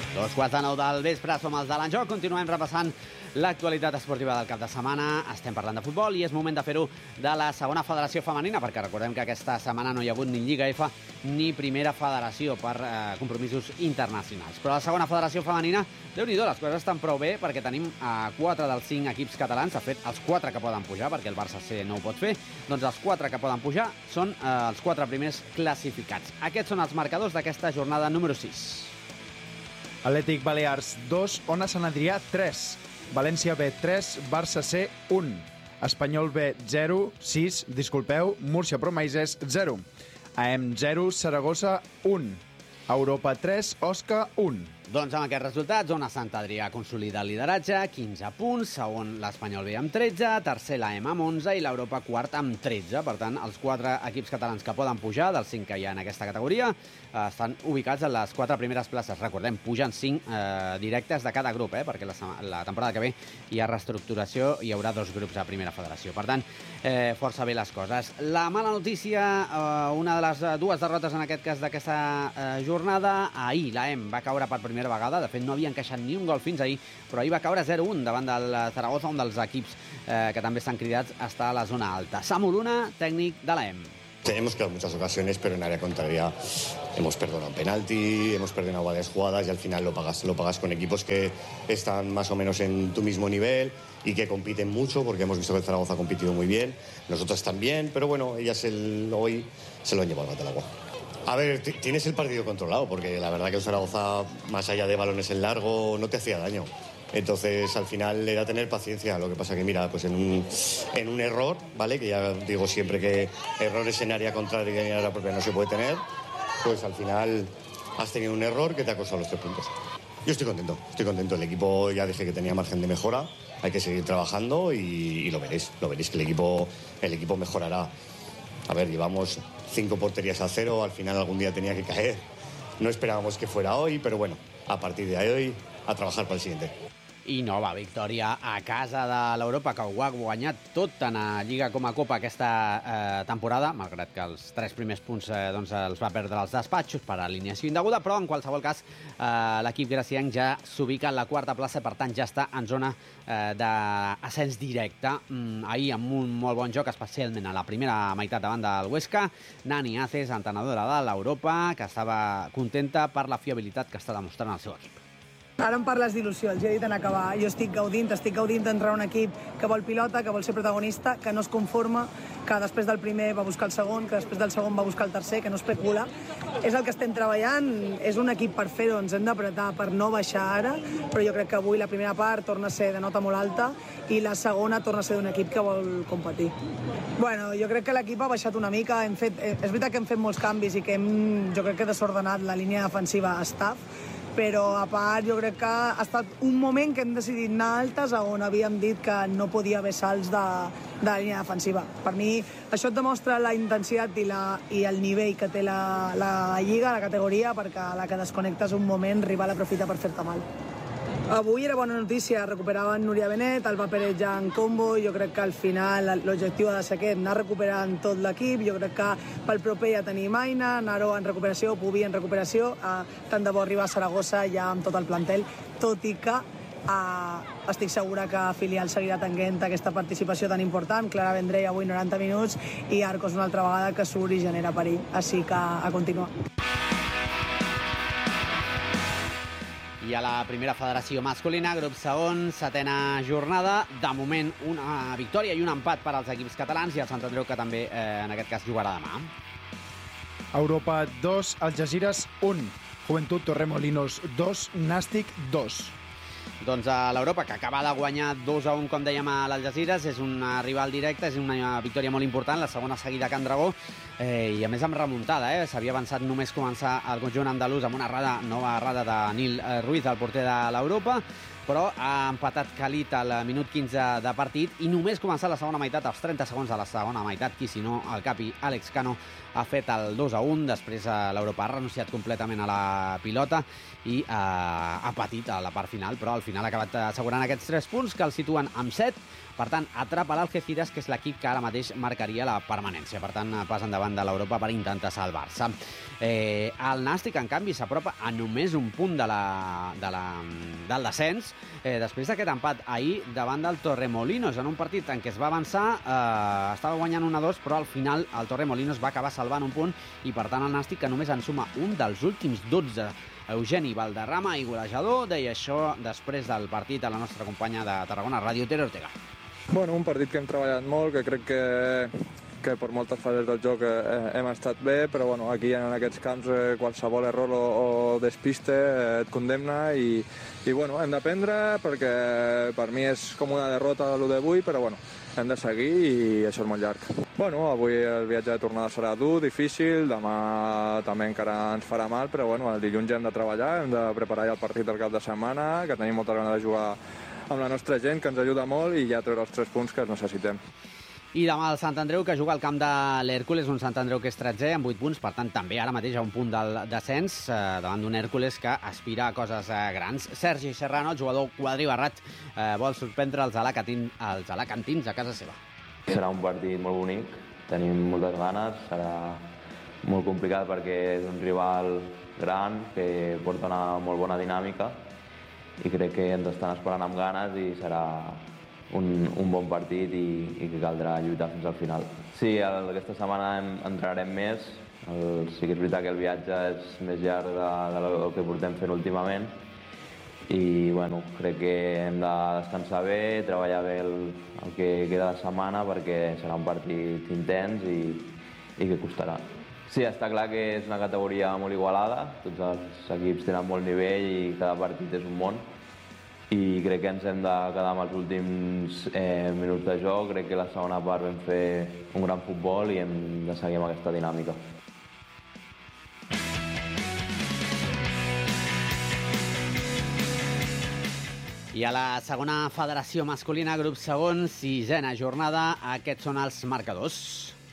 2:45 del vespre, som els de l'Enjoc. Continuem repassant l'actualitat esportiva del cap de setmana. Estem parlant de futbol i és moment de fer-ho de la segona federació femenina, perquè recordem que aquesta setmana no hi ha hagut ni Lliga F ni primera federació per compromisos internacionals. Però la segona federació femenina, Déu-n'hi-do, les coses estan prou bé perquè tenim 4 dels 5 equips catalans, de fet, els 4 que poden pujar, perquè el Barça C no ho pot fer, doncs els 4 que poden pujar són els 4 primers classificats. Aquests són els marcadors d'aquesta jornada número 6. Atlètic Balears 2, Ona Sant Adrià 3, València B 3, Barça C 1, Espanyol B 0, 6, Múrcia Promaises 0, AM 0, Saragossa 1, Europa 3, Osca 1. Doncs amb aquests resultats, Ona Sant Adrià consolida el lideratge, 15 punts, segon l'Espanyol B amb 13, tercer l'AM amb 11 i l'Europa quart amb 13. Per tant, els 4 equips catalans que poden pujar, dels 5 que hi ha en aquesta categoria, estan ubicats en les 4 primeres places. Recordem, pugen 5 directes de cada grup, perquè la temporada que ve hi ha reestructuració, hi haurà 2 grups a primera federació. Per tant, força bé les coses. La mala notícia, una de les 2 derrotes en aquest cas d'aquesta jornada, ahir l'AM va caure per primera vegada, de fet no havia encaixat ni un gol fins ahir, però ahir va caure 0-1 davant del Zaragoza, un dels equips que també estan cridats a estar a la zona alta. Samu Luna, tècnic de l'AM. Hemos creado muchas ocasiones, pero en área contraria hemos perdonado un penalti, hemos perdonado varias jugadas y al final lo pagas con equipos que están más o menos en tu mismo nivel y que compiten mucho, porque hemos visto que el Zaragoza ha competido muy bien, nosotros también, pero bueno, ellas hoy se lo han llevado al bate al agua. A ver, tienes el partido controlado, porque la verdad que el Zaragoza, más allá de balones en largo, no te hacía daño. Entonces, al final era tener paciencia. Lo que pasa que, mira, pues en un error, ¿vale? Que ya digo siempre que errores en área contraria y en área propia no se puede tener, pues al final has tenido un error que te ha costado los 3 puntos. Yo estoy contento. El equipo ya dije que tenía margen de mejora, hay que seguir trabajando y lo veréis que el equipo mejorará. A ver, llevamos 5 porterías a 0, al final algún día tenía que caer. No esperábamos que fuera hoy, pero bueno, a partir de hoy, a trabajar para el siguiente. I nova victòria a casa de l'Europa, que ho ha guanyat tot tant a Lliga com a Copa aquesta temporada, malgrat que els 3 primers punts els va perdre als despatxos per alineació indeguda, però en qualsevol cas l'equip gracienc ja s'ubica en la 4a plaça, per tant ja està en zona d'ascens directe. Ahir amb un molt bon joc, especialment a la primera meitat davant del Huesca, Nani Aces, entrenadora de l'Europa, que estava contenta per la fiabilitat que està demostrant el seu equip. Ara em parles d'il·lusió, els he dit en acabar. Jo estic gaudint d'entrar un equip que vol pilota, que vol ser protagonista, que no es conforma, que després del primer va buscar el segon, que després del segon va buscar el tercer, que no especula. És el que estem treballant, és un equip per fer-ho, ens hem d'apretar per no baixar ara, però jo crec que avui la primera part torna a ser de nota molt alta i la segona torna a ser d'un equip que vol competir. Bueno, jo crec que l'equip ha baixat una mica, és veritat que hem fet molts canvis i que jo crec que he desordenat la línia defensiva a staff, però a part jo crec que ha estat un moment que hem decidit anar altes on havíem dit que no podia haver salts de la línia defensiva. Per mi això et demostra la intensitat i el nivell que té la lliga, la categoria, perquè a la que desconnectes un moment, rival aprofita per fer-te mal. Avui era bona notícia, recuperaven Núria Benet, Alba Pérez ja en combo, jo crec que al final l'objectiu ha de ser aquest, anar recuperant tot l'equip, jo crec que pel proper ja tenim Aina, Naró en recuperació, Pubi en recuperació, tant de bo arribar a Saragossa ja amb tot el plantel, tot i que estic segura que Filial seguirà tenint aquesta participació tan important. Clara Vendrell avui 90 minuts i Arcos una altra vegada que surt i genera perill, així que a continuar. I a la primera federació masculina, grup segon, 7a jornada. De moment, una victòria i un empat per als equips catalans i el Sant Andreu, que també, en aquest cas, jugarà demà. Europa 2, Algesires 1, Juventud Torremolinos 2, Nàstic 2. Doncs a l'Europa, que acaba de guanyar 2-1, com dèiem, a l'Algesires, és un rival directe, és una victòria molt important, la segona seguida a Can Dragó, i a més amb remuntada, s'havia avançat només començar el conjunt andalús amb una nova errada de Nil Ruiz, el porter de l'Europa, però ha empatat Khalid al minut 15 de partit i només començar la segona meitat, als 30 segons de la segona meitat, qui si no, el capi Àlex Cano ha fet el 2-1, després l'Europa ha renunciat completament a la pilota i ha patit a la part final, però al final ha acabat assegurant aquests 3 punts que el situen amb 7. Per tant, atrapa l'Algeciras, que és l'equip que ara mateix marcaria la permanència. Per tant, pas endavant de l'Europa per intentar salvar-se. El Nàstic, en canvi, s'apropa a només un punt del descens després d'aquest empat ahir davant del Torremolinos, en un partit en què es va avançar, estava guanyant 1-2, però al final el Torremolinos va acabar salvant un punt i, per tant, el Nàstic, que només en suma un dels últims 12. Eugeni Valderrama, i golejador, deia això després del partit a la nostra companya de Tarragona Ràdio, Tere Ortega. Bueno, un partit que hem treballat molt, que crec que per moltes fases del joc hem estat bé, però bueno, aquí en aquests camps qualsevol error o despiste et condemna i bueno, hem d'aprendre perquè per mi és com una derrota l'1 d'avui, però bueno, hem de seguir i això és molt llarg. Bueno, avui el viatge de tornada serà dur, difícil, demà també encara ens farà mal, però bueno, el dilluns ja hem de treballar, hem de preparar ja el partit del cap de setmana, que tenim molta ganes de jugar amb la nostra gent, que ens ajuda molt, i ja treure els 3 punts que els necessitem. I demà el Sant Andreu, que juga al camp de l'Hèrcules, un Sant Andreu que és 13è amb 8 punts, per tant també ara mateix a un punt del descens, davant d'un Hèrcules que aspira a coses grans. Sergi Serrano, el jugador quadribarrat, vol sorprendre els alacantins a casa seva. Serà un partit molt bonic, tenim moltes ganes, serà molt complicat perquè és un rival gran que porta una molt bona dinàmica i crec que ens estan esperant amb ganes i serà un bon partit i que caldrà lluitar fins al final. Sí, aquesta setmana entrenarem més. Sí que és veritat que el viatge és més llarg del que portem fent últimament i bueno, crec que hem de descansar bé, treballar bé el que queda de setmana perquè serà un partit intens i que costarà. Sí, està clar que és una categoria molt igualada, tots els equips tenen molt nivell i cada partit és un món i crec que ens hem de quedar amb els últims minuts de joc. Crec que la segona part vam fer un gran futbol i hem de seguir amb aquesta dinàmica. I a la segona federació masculina, grup segon, 6a jornada, aquests són els marcadors.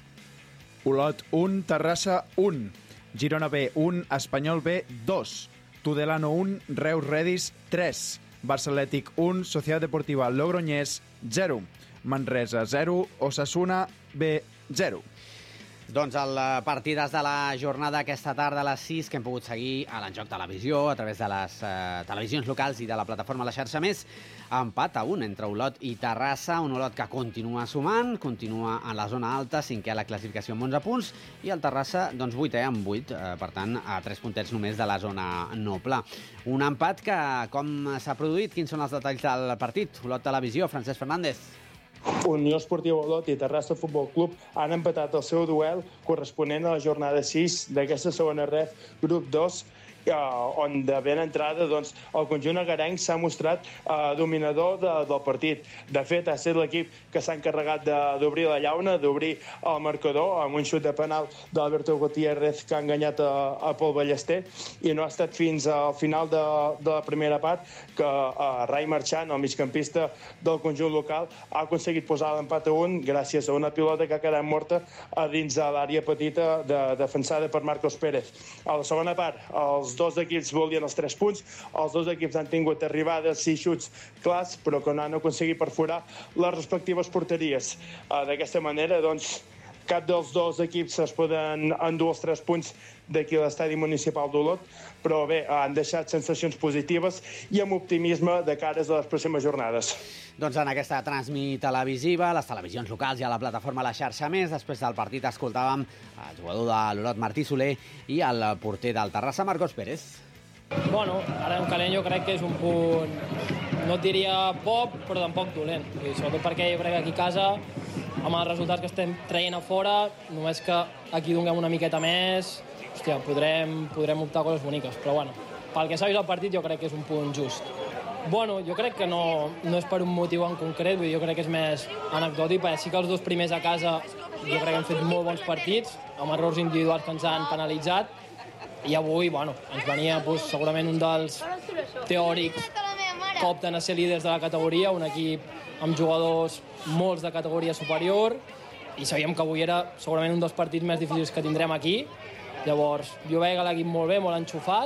Olot 1, Terrassa 1, Girona B 1, Espanyol B 2, Tudelano 1, Reus Redis 3, Barça Atlètic 1, Societat Deportiva Logroñés 0, Manresa 0, Osasuna B 0. Doncs el partidàs de la jornada aquesta tarda a les 6 que hem pogut seguir a l'Enjoc Televisió a través de les televisions locals i de la plataforma La Xarxa Més. Empat a 1 entre Olot i Terrassa, un Olot que continua sumant, continua en la zona alta, 5è a la classificació amb 11 punts, i el Terrassa, doncs, 8è amb 8, per tant, a 3 puntets només de la zona noble. Un empat que, com s'ha produït, quins són els detalls del partit? Olot Televisió, Francesc Fernández. Unió Esportiva Olot i Terrassa Futbol Club han empatat el seu duel corresponent a la jornada 6 d'aquesta segona ref, grup 2, on de ben entrada doncs, el conjunt agarenc s'ha mostrat dominador del partit. De fet, ha estat l'equip que s'ha encarregat d'obrir la llauna, d'obrir el marcador amb un xut de penal d'Alberto Gutiérrez que ha enganyat a Pol Ballester, i no ha estat fins al final de la primera part que Rai Marchant, el migcampista del conjunt local, ha aconseguit posar l'empat a 1 gràcies a una pilota que ha quedat morta a dins de l'àrea petita defensada per Marcos Pérez. A la segona part, els dos equips volien els 3 punts, els dos equips han tingut arribades i xuts clars, però que no han aconseguit perforar les respectives porteries. D'aquesta manera, doncs, cap dels dos equips es poden endur els 3 punts d'aquí a l'estadi municipal d'Olot, però bé, han deixat sensacions positives i amb optimisme de cares a les pròximes jornades. Doncs en aquesta transmissió televisiva, les televisions locals i a la plataforma La Xarxa Més, després del partit escoltàvem el jugador de l'Olot, Martí Soler, i el porter del Terrassa, Marcos Pérez. Bueno, ara en calent jo crec que és un punt, no et diria poc, però tampoc dolent. I sobretot perquè jo crec que aquí a casa, amb els resultats que estem traient a fora, només que aquí donem una miqueta més, hòstia, podrem optar coses boniques. Però bueno, pel que s'ha vist el partit jo crec que és un punt just. Bueno, jo crec que no és per un motiu en concret, vull dir, jo crec que és més anecdòtic, perquè sí que els dos primers a casa jo crec que han fet molt bons partits, amb errors individuals que ens han penalitzat, i avui, bueno, ens venia segurament un dels teòrics que opten a ser líders de la categoria, un equip amb jugadors molts de categoria superior, i sabíem que avui era segurament un dels partits més difícils que tindrem aquí. Llavors, jo veia l'equip molt bé, molt enxufat,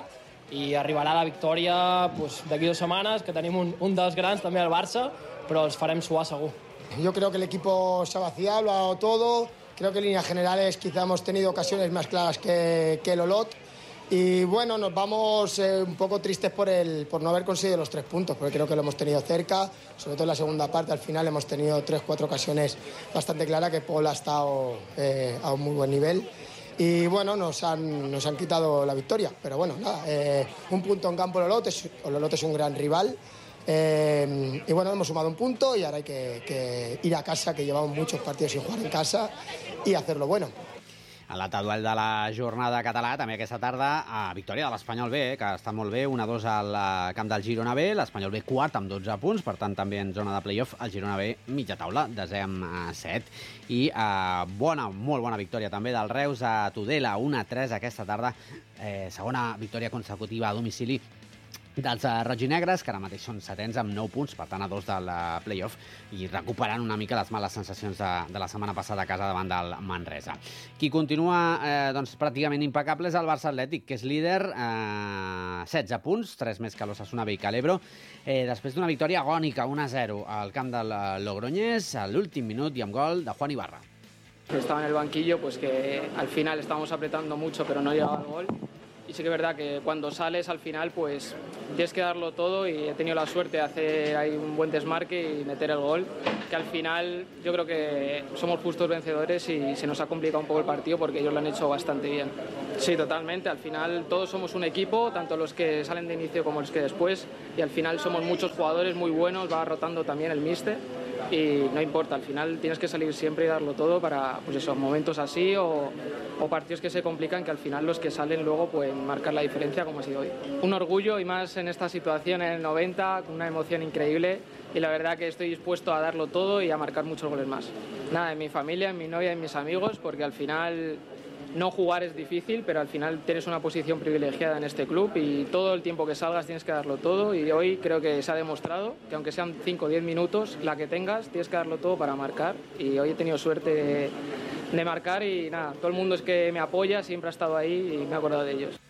i arribarà la victòria d'aquí 2 setmanes, que tenim un dels grans també al Barça, però els farem suar segur. Yo creo que el equipo se ha vaciado, lo ha dado todo. Creo que en líneas generales quizá hemos tenido ocasiones más claras que el Olot. Y bueno, nos vamos un poco tristes por no haber conseguido los 3 puntos, porque creo que lo hemos tenido cerca, sobre todo en la segunda parte. Al final hemos tenido 3-4 ocasiones bastante claras, que Paul ha estado a un muy buen nivel. Y bueno, nos han quitado la victoria. Pero bueno, nada, un punto en campo Olot es un gran rival. Y bueno, hemos sumado un punto y ahora hay que ir a casa, que llevamos muchos partidos sin jugar en casa, y hacerlo bueno. A l'altre duel de la jornada català, també aquesta tarda, victòria de l'Espanyol B, que està molt bé, 1-2 al camp del Girona B, l'Espanyol B quart amb 12 punts, per tant també en zona de play-off, el Girona B mitja taula, desè amb 7, i molt bona victòria també del Reus a Tudela, 1-3 aquesta tarda, segona victòria consecutiva a domicili dels roginegres, que ara mateix són 7ens amb 9 punts, per tant a 2 del play-off, i recuperant una mica les males sensacions de la setmana passada a casa davant del Manresa. Qui continua pràcticament impecable és el Barça Atlètic, que és líder, 16 punts, 3 més que l'Osasuna B i que l'Ebro, després d'una victòria agònica, 1-0 al camp del Logroñés, a l'últim minut i amb gol de Juan Ibarra. Estaba en el banquillo, pues que al final estábamos apretando mucho, pero no llegaba al gol. Y sí que es verdad que cuando sales al final pues tienes que darlo todo, y he tenido la suerte de hacer ahí un buen desmarque y meter el gol, que al final yo creo que somos justos vencedores y se nos ha complicado un poco el partido porque ellos lo han hecho bastante bien. Sí, totalmente, al final todos somos un equipo, tanto los que salen de inicio como los que después, y al final somos muchos jugadores muy buenos, va rotando también el míster. Y no importa, al final tienes que salir siempre y darlo todo para momentos así o partidos que se complican, que al final los que salen luego pueden marcar la diferencia, como ha sido hoy. Un orgullo, y más en esta situación en el 90, con una emoción increíble, y la verdad que estoy dispuesto a darlo todo y a marcar muchos goles más. Nada, en mi familia, en mi novia, en mis amigos, porque al final no jugar es difícil, pero al final tienes una posición privilegiada en este club y todo el tiempo que salgas tienes que darlo todo, y hoy creo que se ha demostrado que aunque sean 5 o 10 minutos, la que tengas, tienes que darlo todo para marcar, y hoy he tenido suerte de marcar, y nada, todo el mundo es que me apoya, siempre ha estado ahí y me he acordado de ellos.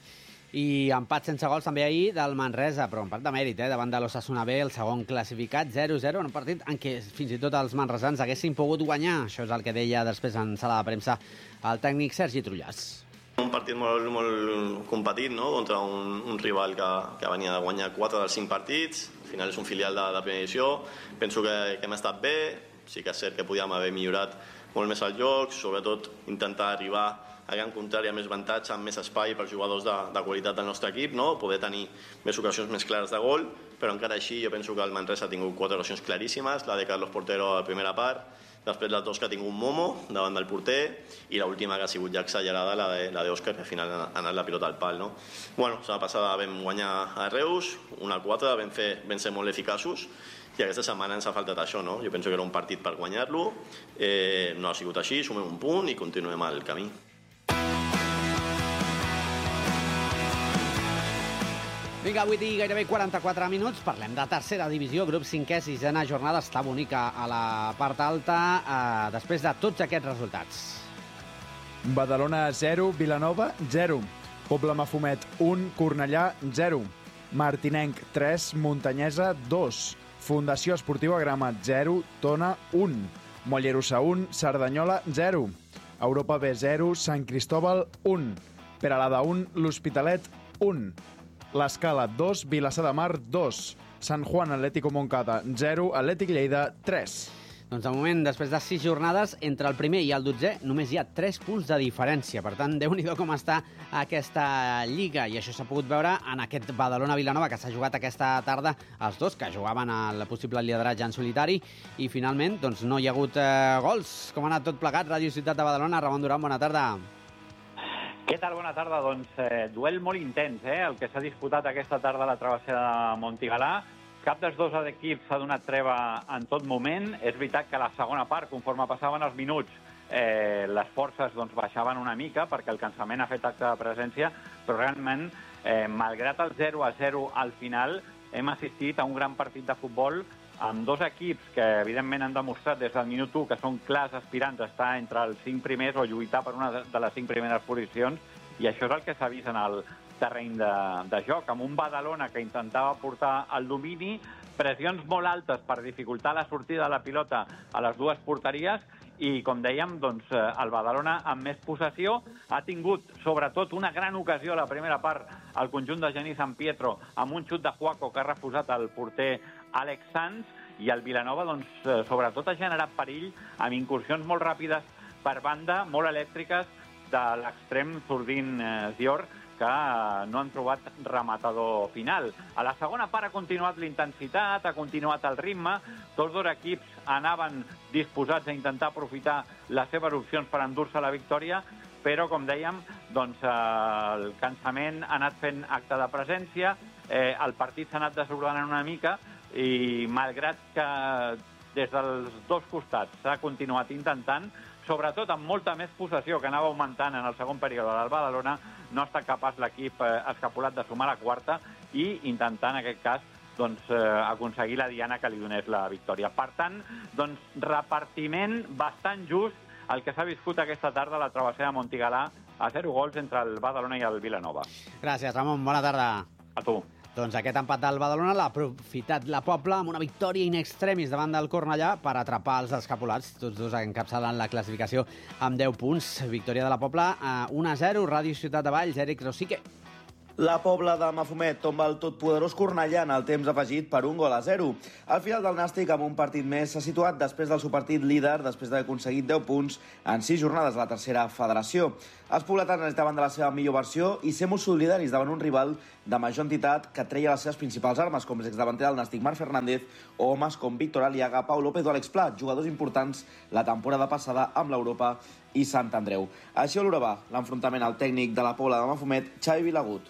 I empat sense gols també ahir del Manresa, però empat de mèrit, davant de l'Osasuna B, el segon classificat, 0-0, en un partit en què fins i tot els manresans haguessin pogut guanyar. Això és el que deia després en sala de premsa el tècnic Sergi Trullàs. Un partit molt competit, no?, contra un rival que venia de guanyar 4 dels 5 partits. Al final és un filial de primera divisió. Penso que hem estat bé. Sí que és cert que podíem haver millorat molt més el joc, sobretot intentar arribar a gran contrari amb més avantatge, amb més espai per jugadors de qualitat del nostre equip, no?, poder tenir més ocasions més clares de gol, però encara així jo penso que el Manresa ha tingut 4 ocasions claríssimes, la de Carlos Portero a la primera part, després les 2 que ha tingut Momo davant del porter, i l'última que ha sigut ja exagerada, la d'Òscar, que al final ha anat la pilota al pal, no? Bueno, la passada vam guanyar a Reus, 1-4, vam ser molt eficaços, i aquesta setmana ens ha faltat això, no? Jo penso que era un partit per guanyar-lo, no ha sigut així, sumem un punt i continuem el camí. Vinga, 8 i gairebé 44 minuts. Parlem de tercera divisió, grup 5è, 6a jornada. Està bonica a la part alta després de tots aquests resultats. Badalona 0, Vilanova 0. Poble Mafumet 1, Cornellà 0. Martinenc 3, Muntanyesa 2. Fundació Esportiva Grama 0, Tona 1. Mollerussa 1, Cerdanyola 0. Europa B 0, Sant Cristóbal 1. Peralada 1, l'Hospitalet 1. L'Escala 2, Vilassar de Mar 2. Sant Juan Atlético Montcada 0, Atlètic Lleida 3. Doncs de moment, després de 6 jornades, entre el primer i el 12è només hi ha 3 punts de diferència. Per tant, déu-n'hi-do com està aquesta lliga. I això s'ha pogut veure en aquest Badalona-Vilanova, que s'ha jugat aquesta tarda, els dos que jugaven al possible lideratge en solitari. I finalment, doncs, no hi ha hagut gols. Com ha anat tot plegat? Ràdio Ciutat de Badalona. Ramon Duran, bona tarda. Què tal? Bona tarda. Doncs duel molt intens, el que s'ha disputat aquesta tarda a la travessera de Montigalà. Cap dels dos equips s'ha donat treva en tot moment. És veritat que a la segona part, conforme passaven els minuts, les forces baixaven una mica perquè el cansament ha fet acte de presència, però realment, malgrat el 0-0 al final, hem assistit a un gran partit de futbol amb dos equips que, evidentment, han demostrat des del minut 1 que són clars aspirants a estar entre els 5 primers o lluitar per una de les 5 primeres posicions, i això és el que s'ha vist en el terreny de joc, amb un Badalona que intentava portar el domini, pressions molt altes per dificultar la sortida de la pilota a les dues porteries, i, com dèiem, doncs, el Badalona, amb més possessió, ha tingut, sobretot, una gran ocasió a la primera part al conjunt de Genís San Pietro, amb un xut de Juaco que ha refusat el porter Àlex Sanz, i el Vilanova, doncs, sobretot, ha generat perill amb incursions molt ràpides per banda, molt elèctriques, de l'extrem Zurdín Dior, que no han trobat rematador final. A la segona part ha continuat l'intensitat, ha continuat el ritme, tots dos equips anaven disposats a intentar aprofitar les seves opcions per endur-se la victòria, però, com dèiem, doncs, el cansament ha anat fent acte de presència, el partit s'ha anat desordenant una mica, i malgrat que des dels dos costats s'ha continuat intentant, sobretot amb molta més possessió que anava augmentant en el segon període del Badalona, no ha estat capaç l'equip escapulat de sumar la quarta i intentar, en aquest cas, doncs, aconseguir la diana que li donés la victòria. Per tant, doncs, repartiment bastant just el que s'ha viscut aquesta tarda a la travessera de Montigalà, a 0 gols entre el Badalona i el Vilanova. Gràcies, Ramon. Bona tarda. A tu. Doncs aquest empat del Badalona l'ha aprofitat la Pobla amb una victòria in extremis davant del Cornellà per atrapar els escapulats. Tots dos encapçalen la classificació amb 10 punts. Victòria de la Pobla 1-0, Ràdio Ciutat de Valls, Eric Rosique. La Pobla de Mafumet tomba el totpoderós Cornellà en el temps afegit per 1-0. El final del Nàstic, amb un partit més, s'ha situat després del seu partit líder, després d'haver aconseguit 10 punts en 6 jornades a la tercera federació. Els pobletans necessitaven de la seva millor versió i ser molt solidaris davant un rival de major entitat que treia les seves principals armes, com l'exdavanter del Nàstic Marc Fernández o homes com Víctor Aliaga, Pau López o Àlex Pla, jugadors importants la temporada passada amb l'Europa i Sant Andreu. Així olorava l'enfrontament al tècnic de la Pobla de Mafumet, Xavi Vilagut.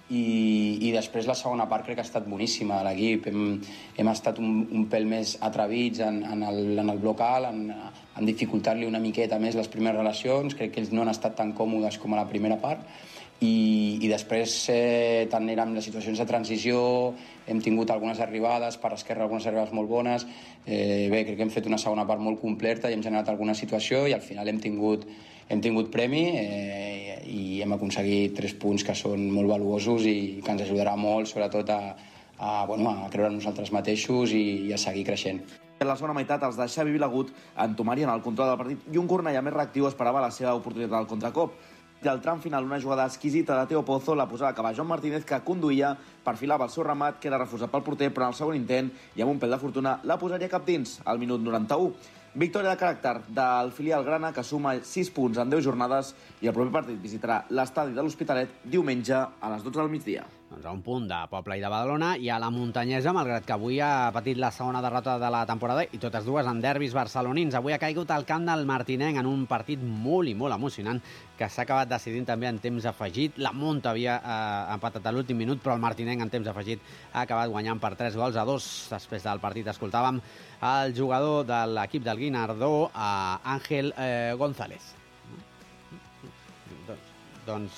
I després la segona part crec que ha estat boníssima de l'equip. Hem estat un pèl més atrevits en el bloc alt, en dificultar-li una miqueta més les primeres relacions. Crec que ells no han estat tan còmodes com a la primera part. I després, tant érem les situacions de transició, hem tingut algunes arribades, per esquerra algunes arribades molt bones. Bé, crec que hem fet una segona part molt completa i hem generat alguna situació i al final hem tingut premi i hem aconseguit 3 punts que són molt valuosos i que ens ajudarà molt, sobretot a creure en nosaltres mateixos i a seguir creixent. En la segona meitat, els de Xavi Vilagut entomarien el control del partit i un Cornellà més reactiu esperava la seva oportunitat al contracop. I al tram final, una jugada exquisita de Teo Pozo la posava a acabar Joan Martínez, que conduïa, perfilava el seu remat, que era refusat pel porter, però en el segon intent, i amb un pèl de fortuna, la posaria cap dins, al minut 91. Victòria de caràcter del filial grana, que suma 6 punts en 10 jornades, i el proper partit visitarà l'estadi de l'Hospitalet diumenge a les 12 del migdia. Doncs a un punt de Pobla i de Badalona, i a la muntanyesa, malgrat que avui ha patit la segona derrota de la temporada, i totes dues en derbis barcelonins. Avui ha caigut al camp del Martinenc en un partit molt i molt emocionant, que s'ha acabat decidint també en temps afegit. La Munt havia empatat a l'últim minut, però el Martinenc en temps afegit ha acabat guanyant per 3-2. Després del partit escoltàvem el jugador de l'equip del Guinardó, Ángel González. Doncs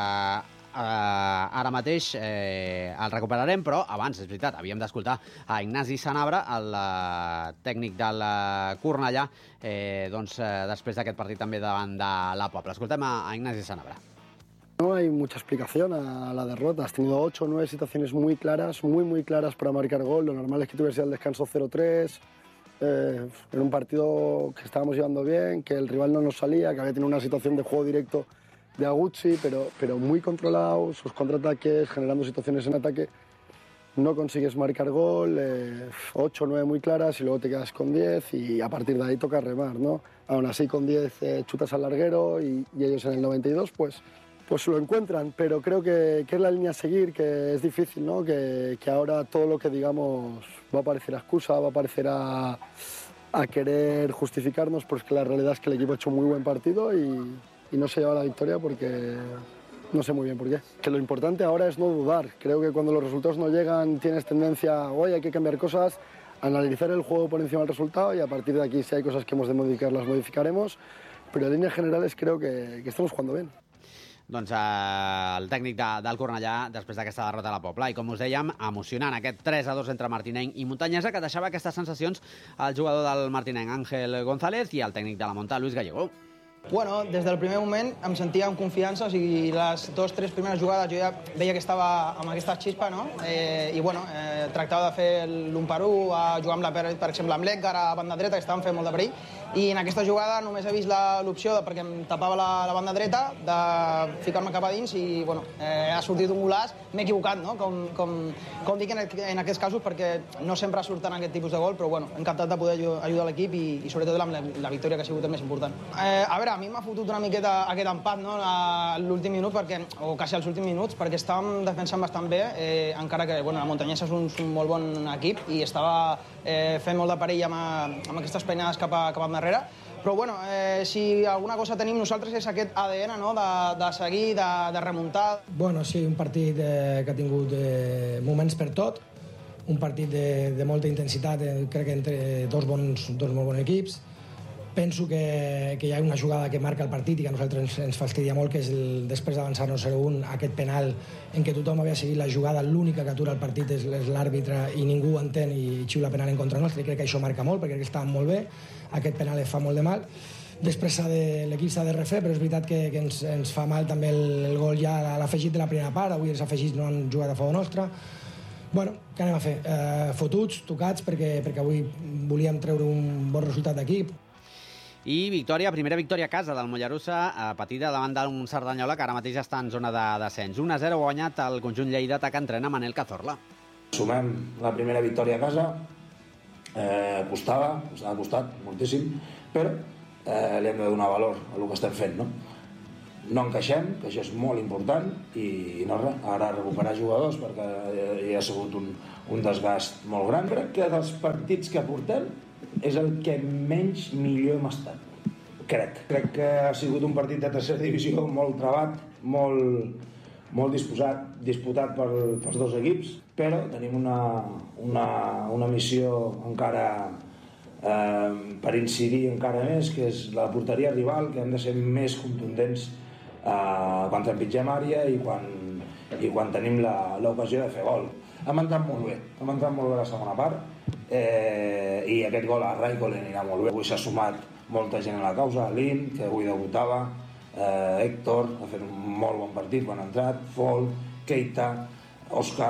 ara mateix el recuperarem, però abans, és veritat, havíem d'escoltar a Ignasi Sanabra, el tècnic del Cornellà, després d'aquest partit també davant de la Pobla. Escoltem a Ignasi Sanabra. No hay mucha explicación a la derrota. Has tenido 8 o 9 situaciones muy claras, muy claras para marcar gol. Lo normal es que tuviese el descanso 0-3. En un partido que estábamos llevando bien, que el rival no nos salía, que había tenido una situación de juego directo de Aguchi, pero muy controlado, sus contraataques, generando situaciones en ataque. No consigues marcar gol, 8 o 9 muy claras y luego te quedas con 10 y a partir de ahí toca remar, ¿no? Aún así con 10 chutas al larguero y ellos en el 92 pues lo encuentran, pero creo que es la línea a seguir, que es difícil, ¿no? Que ahora todo lo que digamos va a parecer excusa, va a parecer a querer justificarnos, pues que la realidad es que el equipo ha hecho un muy buen partido y no se lleva la victoria porque no sé muy bien por qué. Que lo importante ahora es no dudar. Creo que cuando los resultados no llegan tienes tendencia, hoy hay que cambiar cosas, analizar el juego por encima del resultado y a partir de aquí si hay cosas que hemos de modificar las modificaremos, pero en líneas generales creo que estamos jugando bien. Doncs el tècnic del Cornellà després d'aquesta derrota a la Pobla. I com us dèiem, emocionant aquest 3-2 entre Martinenc i Muntanyesa, que deixava aquestes sensacions al jugador del Martinenc, Ángel González, i el tècnic de la Monta, Luis Gallego. Bueno, des del primer moment em sentia amb confiança, o sigui, les 2-3 primeres jugades jo ja veia que estava amb aquesta xispa, no? I bueno, tractava de fer l'1-1, a jugar amb per exemple amb l'Edgar a banda dreta, que estaven fent molt de perill, i en aquesta jugada només he vist l'opció, perquè em tapava la banda dreta, de ficar-me cap a dins i bueno, ha sortit un golaç, m'he equivocat, no? Com dic en aquests casos, perquè no sempre surten aquest tipus de gol, però bueno, encantat de poder ajudar l'equip i sobretot amb la victòria que ha sigut el més important. A veure, a mi m'ha fotut una miqueta aquest empat, no?, a l'últim minut, o quasi als últims minuts, perquè estàvem defensant bastant bé, encara que la Montanyesa és un molt bon equip i estava fent molt de perill amb aquestes peinades cap endarrere. Però bueno, si alguna cosa tenim nosaltres és aquest ADN, no?, de seguir, de remuntar. Bueno, sí, un partit que ha tingut moments per tot, un partit de molta intensitat, crec que entre dos molt bons equips. Penso que hi ha una jugada que marca el partit i que a nosaltres ens fastidia molt, que és després d'avançar-nos 0-1, aquest penal en què tothom havia seguit la jugada, l'única que atura el partit és l'àrbitre i ningú ho entén i xiula penal en contra nostra, i crec que això marca molt, perquè crec que estàvem molt bé, aquest penal fa molt de mal. Després l'equip s'ha de refer, però és veritat que ens fa mal també el gol ja a l'afegit de la primera part, avui els afegits no han jugat a favor nostre. Bueno, què anem a fer? Fotuts, tocats, perquè avui volíem treure un bon resultat d'equip. I primera victòria a casa del Mollerussa, patida davant d'un Cerdanyola que ara mateix està en zona de descens. 1-0 guanyat el conjunt lleidatà que entrena Manel Cazorla. Sumem la primera victòria a casa, ha costat moltíssim, però li hem de donar valor a el que estem fent, no? No encaixem, que això és molt important, i no res, ara recuperar jugadors perquè hi ha sigut un desgast molt gran. Crec que dels partits que portem és el que menys millor hem estat. Crec que ha sigut un partit de tercera divisió molt trebat, molt disputat pels dos equips, però tenim una missió encara per incidir encara més, que és la porteria rival, que hem de ser més contundents quan trepitgem àrea i quan tenim l'ocasió de fer gol. Hem entrat molt bé la segona part, i aquest gol a Raikkonen anirà molt bé. Avui s'ha sumat molta gent a la causa, Lin, que avui debutava, Héctor, ha fet un molt bon partit quan ha entrat, Fol, Keita, Òscar,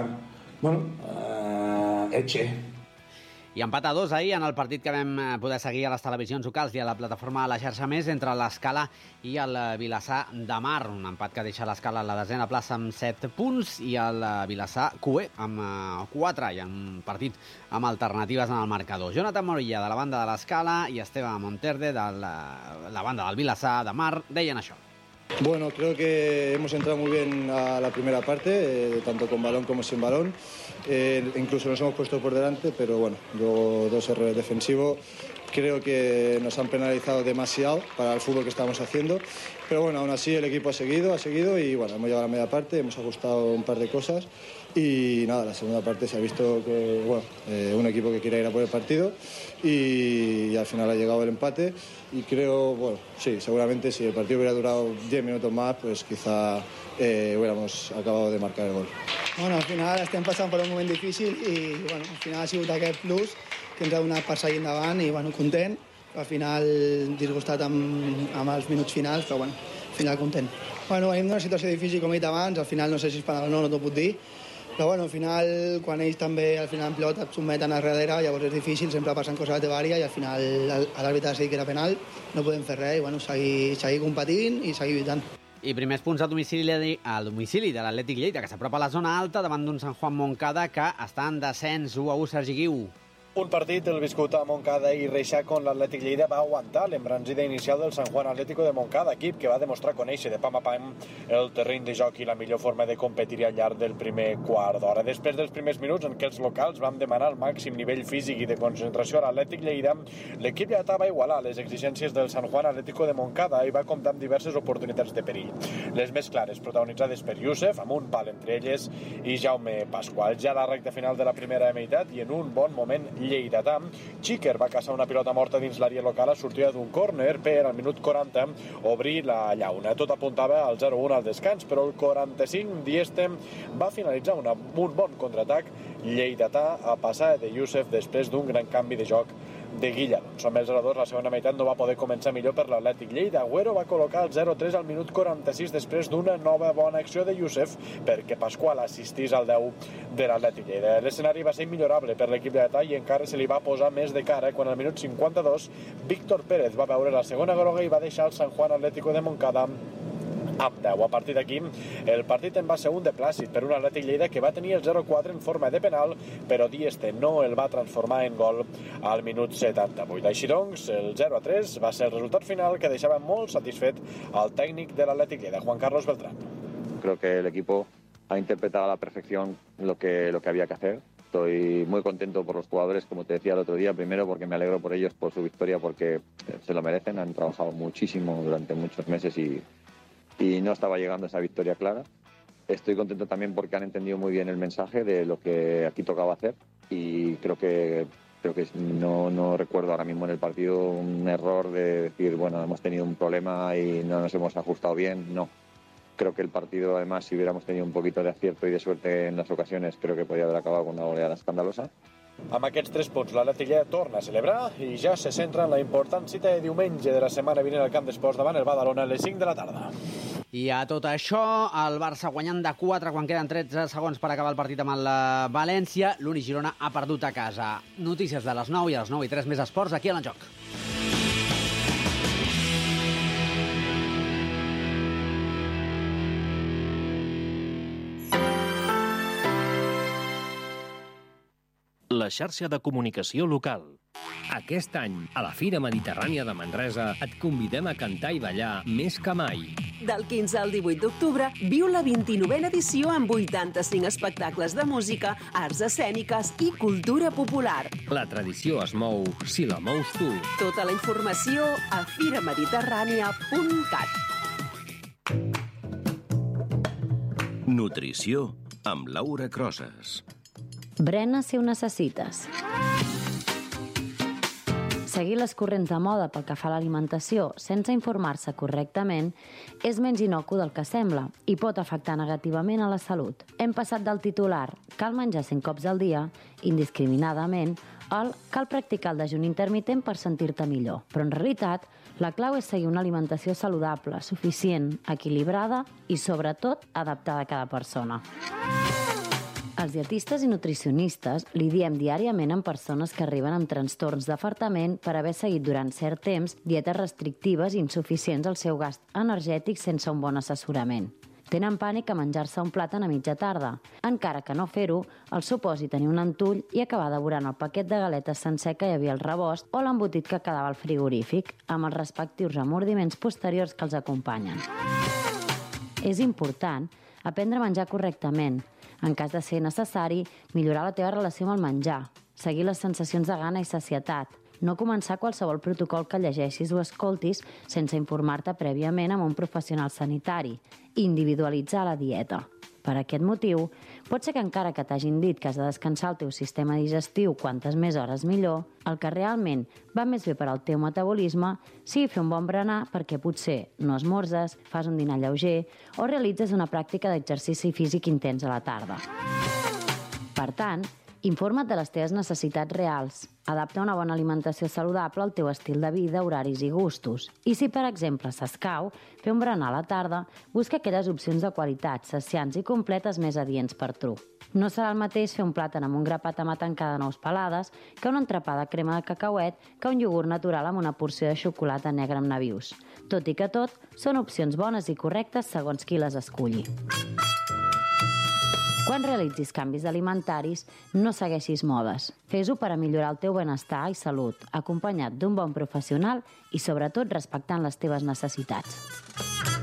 Etxe. I empat a 2 ahir en el partit que vam poder seguir a les televisions locals i a la plataforma de la xarxa Més entre l'Escala i el Vilassar de Mar. Un empat que deixa l'Escala a la desena plaça amb 7 punts i el Vilassar cué amb 4. Hi ha un partit amb alternatives en el marcador. Jonathan Morilla de la banda de l'Escala i Esteban Monterde de la banda del Vilassar de Mar deien això. Bueno, creo que hemos entrado muy bien a la primera parte, tanto con balón como sin balón. Incluso nos hemos puesto por delante, pero bueno, luego dos errores defensivos. Creo que nos han penalizado demasiado para el fútbol que estamos haciendo. Pero bueno, aún así el equipo ha seguido y bueno, hemos llegado a la media parte, hemos ajustado un par de cosas. Y nada, la segunda parte se ha visto que, bueno, un equipo que quiere ir a por el partido y al final ha llegado el empate y creo, bueno, sí, seguramente si el partido hubiera durado 10 minutos más, pues quizá hubiéramos acabado de marcar el gol. Bueno, al final estem passant per un moment difícil i bueno, al final ha sigut aquest plus que ens ha donat per seguir endavant i bueno, content, al final disgustat amb els minuts finals, però bueno, al final content. Bueno, venim d'una situació difícil, com he dit abans, al final no sé si és penal o no t'ho puc dir, però bueno, al final, quan ells també al final en pilot et sotmeten a darrere, llavors és difícil, sempre passen coses a la teva àrea i al final l'àrbitre ha decidit que era penal, no podem fer res i bueno, seguir competint i seguir lluitant. I primers punts al domicili de l'Atlètic Lleida, que s'apropa a la zona alta davant d'un Sant Juan Moncada que està en descens 1-1, Sergi Guiu. Un partit, el viscut a Moncada i Reixac, on l'Atlètic Lleida va aguantar l'embranzida inicial del Sant Juan Atlético de Moncada, equip que va demostrar conèixer de pam a pam el terreny de joc i la millor forma de competir al llarg del primer quart d'hora. Després dels primers minuts en què els locals van demanar el màxim nivell físic i de concentració a l'Atlètic Lleida, l'equip ja va igualar les exigències del Sant Juan Atlético de Moncada i va comptar amb diverses oportunitats de perill. Les més clares, protagonitzades per Youssef, amb un pal entre elles, i Jaume Pasqual. Ja a la recta final de la primera meitat i en un bon moment lleidatà, Xiquer va caçar una pilota morta dins l'àrea local a sortida d'un córner per al minut 40 obrir la llauna. Tot apuntava al 0-1 al descans, però el 45 Dieste va finalitzar un bon contraatac lleidatà a passar de Youssef després d'un gran canvi de joc de Guilla. Som el 0-2, la segona meitat no va poder començar millor per l'Atlètic Lleida. Agüero va col·locar el 0-3 al minut 46 després d'una nova bona acció de Youssef perquè Pasqual assistís al 10 de l'Atlètic Lleida. L'escenari va ser immillorable per l'equip de detall i encara se li va posar més de cara quan al minut 52 Víctor Pérez va veure la segona groga i va deixar el San Juan Atlético de Montcada amb 10. A partir d'aquí, el partit en va ser un de plàcid per un Atlètic Lleida que va tenir el 0-4 en forma de penal, però Dieste no el va transformar en gol al minut 78. Així doncs, el 0-3 va ser el resultat final que deixava molt satisfet al tècnic de l'Atlètic Lleida, Juan Carlos Beltrán. Creo que el equipo ha interpretado a la perfección lo que había que hacer. Estoy muy contento por los jugadores, como te decía el otro día, primero porque me alegro por ellos, por su victoria, porque se lo merecen, han trabajado muchísimo durante muchos meses y no estaba llegando esa victoria clara. Estoy contento también porque han entendido muy bien el mensaje de lo que aquí tocaba hacer y creo que no recuerdo ahora mismo en el partido un error de decir, bueno, hemos tenido un problema y no nos hemos ajustado bien, no. Creo que el partido, además, si hubiéramos tenido un poquito de acierto y de suerte en las ocasiones, creo que podría haber acabado con una goleada escandalosa. Amb aquests 3 punts, l'Atlètic Lleida torna a celebrar i ja se centra en la important cita de diumenge de la setmana vinent al Camp d'Esports davant el Badalona a les 5 de la tarda. I a tot això, el Barça guanyant de 4 quan queden 13 segons per acabar el partit amb el València. L'Uni Girona ha perdut a casa. Notícies de les 9 i a les 9:03 més esports aquí a l'Enjoc. La xarxa de comunicació local. Aquest any, a la Fira Mediterrània de Manresa, et convidem a cantar i ballar més que mai. Del 15 al 18 d'octubre, viu la 29a edició amb 85 espectacles de música, arts escèniques i cultura popular. La tradició es mou si la mous tu. Tota la informació a firamediterrània.cat. Nutrició amb Laura Crosas. Brena si ho necessites. Seguir les corrents de moda pel que fa a l'alimentació sense informar-se correctament és menys inocu del que sembla i pot afectar negativament a la salut. Hem passat del titular «cal menjar 5 cops al dia» indiscriminadament al «cal practicar el dejuni intermitent per sentir-te millor». Però en realitat, la clau és seguir una alimentació saludable, suficient, equilibrada i, sobretot, adaptada a cada persona. Els dietistes i nutricionistes li diem diàriament amb persones que arriben amb trastorns d'afartament per haver seguit durant cert temps dietes restrictives i insuficients al seu gast energètic sense un bon assessorament. Tenen pànic a menjar-se un plàtan a mitja tarda, encara que no fer-ho els suposi tenir un entull i acabar devorant el paquet de galetes sencer que hi havia al rebost o l'embotit que quedava al frigorífic, amb els respectius remordiments posteriors que els acompanyen. És important aprendre a menjar correctament. En cas de ser necessari, millorar la teva relació amb el menjar, seguir les sensacions de gana i sacietat, no començar qualsevol protocol que llegeixis o escoltis sense informar-te prèviament amb un professional sanitari, individualitzar la dieta. Per aquest motiu, pot ser que encara que t'hagin dit que has de descansar el teu sistema digestiu quantes més hores millor, el que realment va més bé per al teu metabolisme sigui fer un bon berenar perquè potser no esmorzes, fas un dinar lleuger o realitzes una pràctica d'exercici físic intens a la tarda. Per tant, informa't de les teves necessitats reals. Adapta una bona alimentació saludable al teu estil de vida, horaris i gustos. I si, per exemple, s'escau, fer un berenar a la tarda, busca aquelles opcions de qualitat, saciants i completes més adients per tu. No serà el mateix fer un plàtan amb un grapat amb tancada de nous pelades que un entrepà de crema de cacauet que un iogurt natural amb una porció de xocolata negra amb nabius. Tot i que tot, són opcions bones i correctes segons qui les esculli. Quan realitzis canvis alimentaris, no segueixis modes. Fes-ho per a millorar el teu benestar i salut, acompanyat d'un bon professional i, sobretot, respectant les teves necessitats.